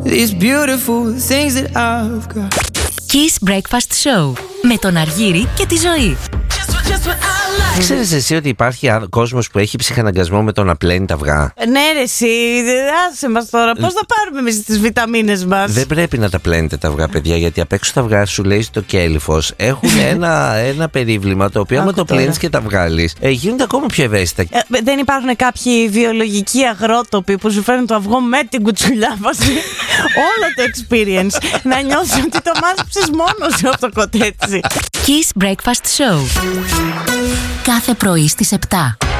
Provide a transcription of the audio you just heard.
these beautiful things that I've got. Kiss Breakfast Show με τον Αργύρη και τη Ζωή. Ξέρεις εσύ ότι υπάρχει κόσμος που έχει ψυχαναγκασμό με το να πλένει τα αυγά? Ναι ρε εσύ, άσε μας τώρα. Πώς θα πάρουμε εμείς τις βιταμίνες μας? Δεν πρέπει να τα πλένετε τα αυγά, παιδιά, γιατί απ' έξω τα αυγά σου λέει στο κέλυφος έχουν ένα περίβλημα το οποίο άμα το πλένεις και τα βγάλεις γίνονται ακόμα πιο ευαίσθητα. Δεν υπάρχουν κάποιοι βιολογικοί αγρότοποι που σου φέρνουν το αυγό με την κουτσουλιά βάση όλο το experience να νιώσεις ότι το μάζεψες μόνος σου από το κοτέτσι. Kiss Breakfast Show κάθε πρωί στις 7.